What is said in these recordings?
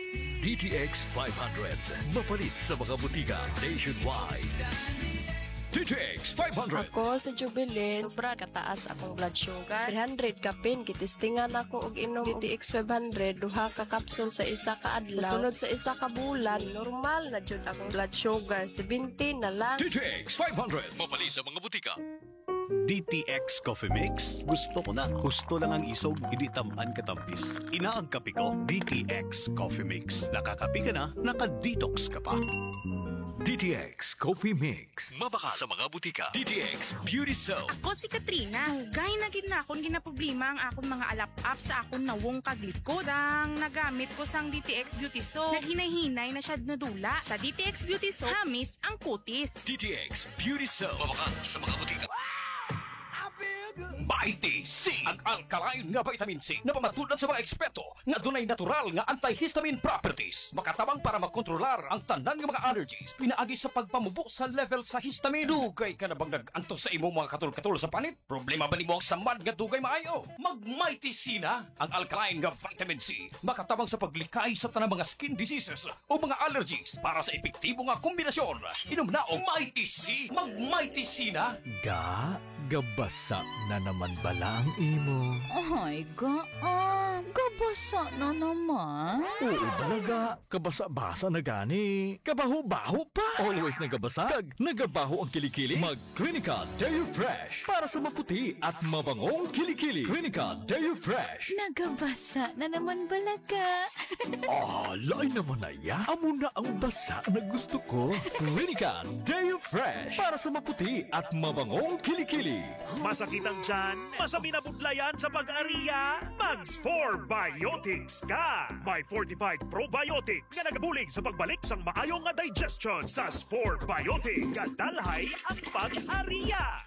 DTX 500. Mapalit sa mga butika nationwide. DTX 500. Ako sa Jubilee, sobra kataas akong blood sugar. 300 kapin, kitistingan ako og inom DTX 500, duha ka kapsul sa isa ka adlaw. Sunod sa isa ka bulan, normal na jud akong blood sugar, 70 na lang. DTX 500. Mapalit sa mga butika. DTX Coffee Mix. Gusto ko na. Gusto lang ang isog, hindi tamaan katampis. Ina ang kape ko, DTX Coffee Mix. Nakakape ka na, naka-detox ka pa. DTX Coffee Mix. Mabaka sa mga butika. DTX Beauty Soap. Ako si Katrina. Hugay na gid na akong ginaproblema ang akong mga alap-up sa akong nawong kaglikod. Sang nagamit ko sang DTX Beauty Soap, naghinay-hinay na siya nadula. Sa DTX Beauty Soap, hamis ang kutis. DTX Beauty Soap. Mabaka sa mga butika. Mighty C! Ang alkaline nga vitamin C na pamatulad sa mga eksperto nga dunay natural nga antihistamine properties. Makatabang para makontrolar ang tanan nga mga allergies. Pinaagi sa pagpamubo sa level sa histamine. Dugay ka na bang nag-anto sa imong mga katul-katul sa panit? Problema ba nimo ang samad nga dugay maayo? Mag-Mighty C na! Ang alkaline nga vitamin C makatabang sa paglikay sa tanang mga skin diseases o mga allergies para sa epektibo nga kombinasyon. Inom na o Mighty C! Mag-Mighty C na! Gabasa na naman bala ang imo. Ay, gabasa na naman. Oo talaga, kabasa-basa na gani. Kabaho-baho pa. Always nagabasa, kag nagabaho ang kilikili. Mag Clinica Deo Fresh para sa maputi at mabangong kilikili. Clinica Deo Fresh. Nagabasa na naman balaga. Lain naman na ya. Amo na ang basa na gusto ko. Clinica Deo Fresh para sa maputi at mabangong kilikili. Masakit ang tiyan? Masabi na budlayan sa pag-ariya? Mags 4 Biotics ka! May fortified probiotics na nagabulig sa pagbalik sang maayong nga digestion sa 4 Biotics. Kadalhay ang pag-ariya!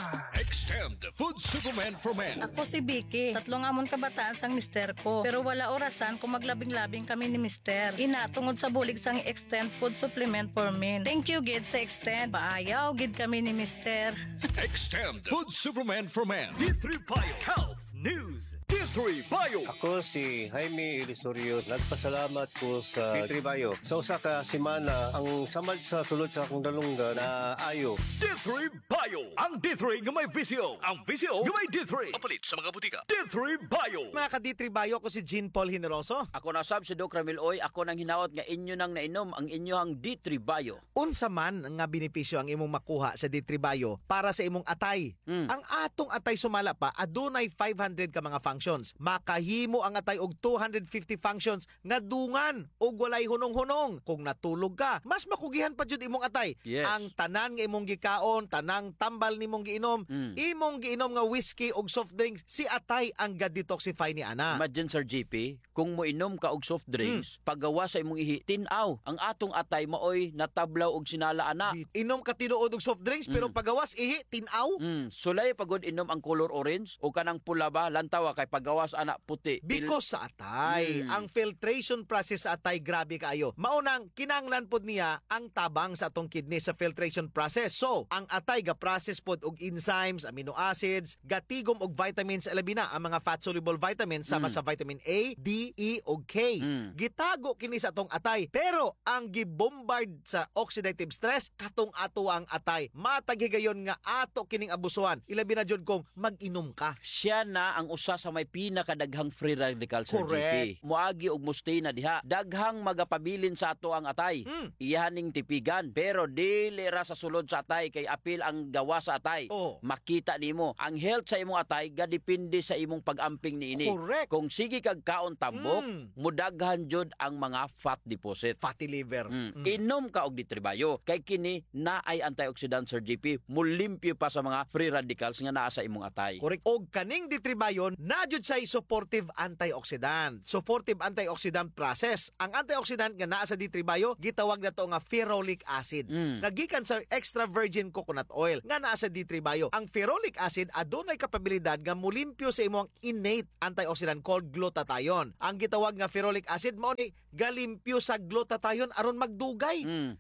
Extend Food Supplement for Men. Ako si Vicky. Tatlong amon kabataan sang mister ko. Pero wala orasan kung maglabing-labing kami ni mister. Ina, tungod sa bulig sang Extend Food Supplement for Men. Thank you, gid sa Extend. Paayaw, gid kami ni mister. Extend Food Supplement for Men. D3 Bio Health News. D3 Bio. Ako si Jaime Ilisorio. Nagpasalamat ko sa D3 Bio. Sa usa ka semana, ang samad sa sulod sa akong dalungga na ayo. D3 Bio. Ang D3 nga may visyo. Ang visyo nga may D3. Mapalit sa mga butika. D3 Bio. Mga ka-D3 Bio, ko si Jean Paul Generoso. Ako na sab si Doc Ramil Oy. Ako nang hinaot nga inyo nang nainom ang inyohang D3 Bio. Unsa man nga benepisyo ang imong makuha sa D3 Bio para sa imong atay. Ang atong atay sumala pa, adunay 500 ka mga functions. Makahimo ang atay og 250 functions nga dungan og walay hunong-hunong. Kung natulog ka, mas makugihan pa jud imong atay. Yes. Ang tanan nga imong gikaon, tanang tambal nimong giinom, imong giinom nga whiskey og soft drinks, si atay ang ga-detoxify ni ana. Imagine Sir JP, kung mo inom ka og soft drinks, paggawa sa imong ihi, tinaw. Ang atong atay maoy natablaw og sinala ana. Inom ka tinuod og soft drinks pero pagawas ihi tinaw. Sulay pagod inom ang color orange o kanang pula ba lantawa kay pagawas ana puti. Because sa atay, ang filtration process sa atay grabe kaayo. Maunang kinanglan pod niya ang tabang sa atong kidney sa filtration process. So, ang atay ga process pod og enzymes, amino acids, gatigom og vitamins labi na ang mga fat soluble vitamins sama sa vitamin A, D, E ug K. Gitago kini sa atong atay. Pero ang gibombard sa oxidative stress katong ato ang atay. Mataghigayon nga ato kining abusuhan. Ilabi na jud kung mag-inom ka. Siya na ang usa sa may pinakadaghang free radical Sir Correct. JP. Muagi og mustay na diha. Daghang magapabilin sa ato ang atay. Iyaning tipigan. Pero dili ra sa sulod sa atay kay apil ang gawa sa atay. Makita nimo ang health sa imong atay gadepende sa imong pag-amping niini. Correct. Kung sige kag kaon tambok, mudaghan jud ang mga fat deposit. Fatty liver. Inom ka og D3 Bio kay kini na ay antioxidant Sir JP. Mulimpyo pa sa mga free radicals nga naa sa imong atay. Correct. Og kaning D3 Bio na jud say supportive antioxidant. Supportive antioxidant process. Ang antioxidant nga naa sa D3 Bio gitawag nato nga ferulic acid. Nagikan sa extra virgin coconut oil nga naa sa D3 Bio. Ang ferulic acid adunay kapabilidad nga mulimpyo sa imong innate antioxidant called glutathione. Ang gitawag nga ferulic acid mao ni galimpyo sa glutathione aron magdugay.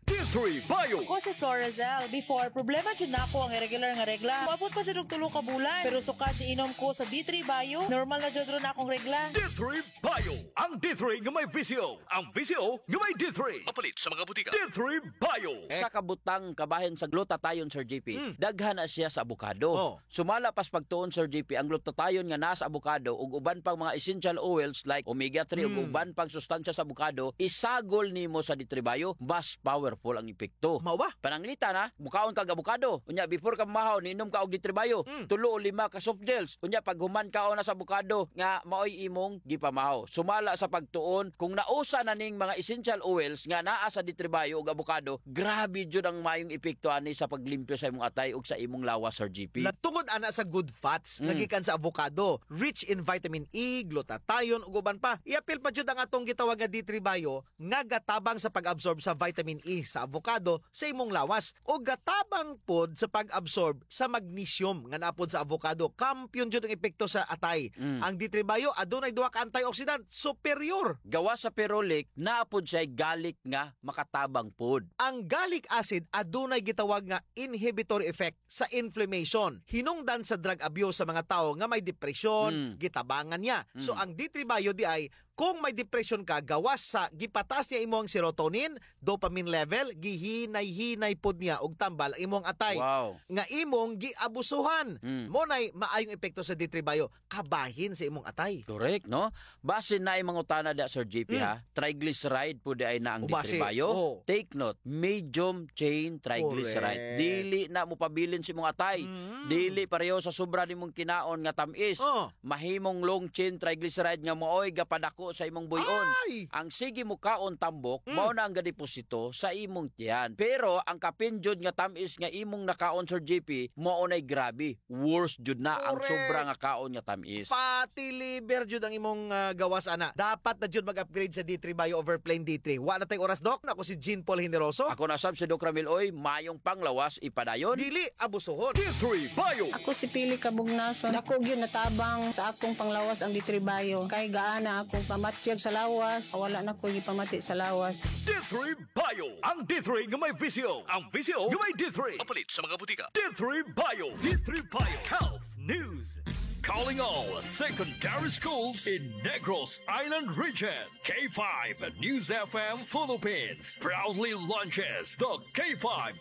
D3 Bio. Ako si Florazel. Before, problema dyan na ako ang irregular nga regla. Maabot pa dyan og 3 ka bulan. Pero sukad inom ko sa D3 Bio, normal na dyan na akong regla. D3 Bio. Ang D3 nga may VCO. Ang VCO nga may D3. Mapalit sa mga butika. D3 Bio. Sa kabutang kabahin sa glutathione, Sir JP, daghan na siya sa abukado. Sumala pas pagtuon, Sir JP, ang glutathione nga nasa abukado ug uban pang mga essential oils like omega-3 ug uban pang sustansya sa abukado, isagol nimo sa D3 Bio, mas powerful ang epekto. Mao ba? Pananglita na, mukaon kag abukado. Unya before ka mahaw, niinom ka og D3 Bio. 3 o 5 ka soft gels. Unya pag human ka na sa abukado nga maoy imong gipamahaw. Sumala sa pagtuon, kung nausa na ning mga essential oils nga naa sa D3 Bio ug abukado, grabe jud ang mayong epekto ani sa paglimpyo sa imong atay ug sa imong lawas, Sir GP. Tungod ana sa good fats nga gikan sa avocado, rich in vitamin E, glutathione ug uban pa. Iapil pa jud ang atong gitawag nga D3 Bio nga gatabang sa pag-absorb sa vitamin E sa avocado sa imong lawas ug gatabang pod sa pag-absorb sa magnesium nga napod sa avocado. Kampiyon jud ang epekto sa atay. Ang D3 Bio adunay duha ka antioxidant superior. Gawa sa ferulic, naapod siya garlic nga makatabang pod. Ang gallic acid adunay gitawag nga inhibitory effect sa inflammation. Hinungdan sa drug abuse sa mga tao nga may depresyon, gitabangan niya. So ang D3 Bio di ay kung may depression ka, gawas sa gipatas niya imong serotonin, dopamine level, gihinay-hinay pod niya og tambal ang imong atay. Wow. Nga imong giabusuhan. Mo nay maayong epekto sa D3 Bio, kabahin sa imong atay. Correct, no? Base na imong utana da, Sir JP, ha? Triglyceride po di ay na ang D3 Bio. Take note, medium chain triglyceride. Dili na mo pabilin sa imong atay. Dili pareho sa sobra nimong kinaon nga tamis. Mahimong long chain triglyceride nga mooy gapadako sa imong buyon. Ang sige mo kaon tambok, mao na ang gadeposito sa imong tiyan. Pero ang kapinjud nga tamis nga imong nakaon, Sir JP, mao nay grabe. Worse jud na ang sobra nga kaon nga tamis. Pati liver jud ang imong gawas ana. Dapat na jud mag-upgrade sa D3 Bio over plain D3. Wa na tay oras, Doc. Ako si Jean Paul Generoso. Ako na sab si Doc Ramil Oy, mayong panglawas ipadayon. Dili abusohon. D3 Bio. Ako si Pili Kabugnason. Dako gyud natabang sa akong panglawas ang D3 Bio. Kay gaana akong pamatyag sa lawas. Wala na ko gipamati sa lawas. D3 Bio. Ang D3 nga may VCO. Ang VCO nga may D3. Mapalit sa mga butika. D3 Bio. D3 Bio. Health News. Calling all secondary schools in Negros Island region. K5 News FM Philippines proudly launches the K5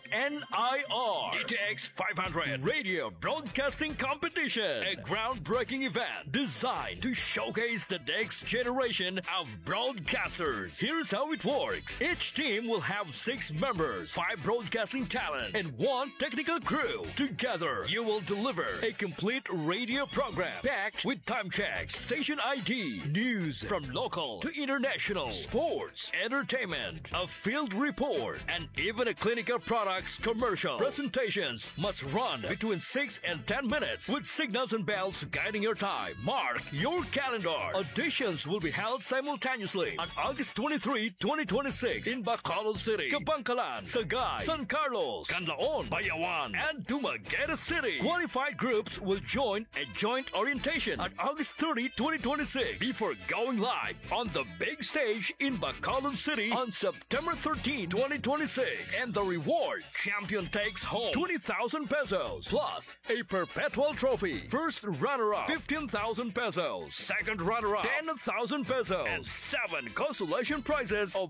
NIR DTX 500 Radio Broadcasting Competition, a groundbreaking event designed to showcase the next generation of broadcasters. Here's how it works. Each team will have 6 members, 5 broadcasting talents, and 1 technical crew. Together, you will deliver a complete radio program packed with time checks, station ID, news from local to international, sports, entertainment, a field report, and even a clinical products commercial. Presentations must run between 6 and 10 minutes with signals and bells guiding your time. Mark your calendar. Auditions will be held simultaneously on August 23, 2026 in Bacolod City, Kabangkalan, Sagay, San Carlos, Canlaon, Bayawan, and Dumaguete City. Qualified groups will join a joint orientation on August 30, 2026 before going live on the big stage in Bacolod City on September 13, 2026. And the reward, champion takes home 20,000 pesos plus a perpetual trophy. First runner-up, 15,000 pesos. Second runner-up, 10,000 pesos. And 7 consolation prizes of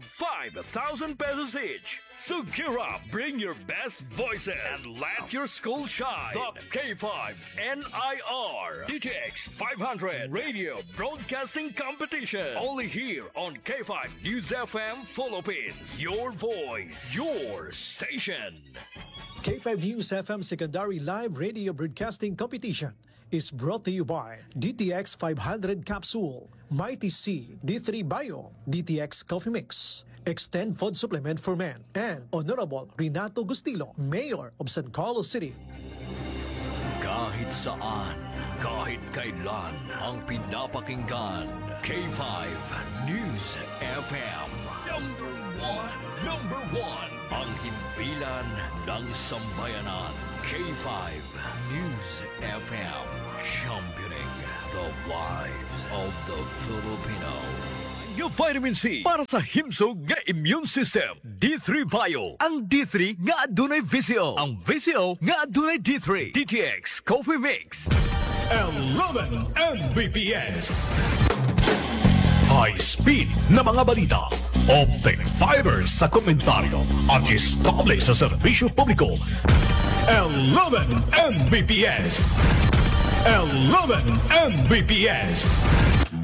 5,000 pesos each. So gear up, bring your best voices, and let your school shine. The K5 NIR DTX 500 Radio Broadcasting Competition. Only here on K5 News FM Philippines. Your voice, your station. K5 News FM Secondary Live Radio Broadcasting Competition is brought to you by DTX 500 Capsule, Mighty C, D3 Bio, DTX Coffee Mix, Extend Food Supplement for Men, and Honorable Renato Gustilo, Mayor of San Carlos City. Kahit saan, kahit kailan, ang pinapakinggan, K5 News FM. Number one, ang himpilan ng sambayanan, K5 News FM, championing the lives of the Filipino. nga vitamin C para sa himsog nga immune system. D3 Bio. Ang D3 nga adunay VCO. Ang VCO nga adunay D3. DTX Coffee Mix. 11 Mbps. High speed na mga balita. Optic fibers sa komentaryo at estable sa serbisyo publiko. 11 Mbps. 11 Mbps.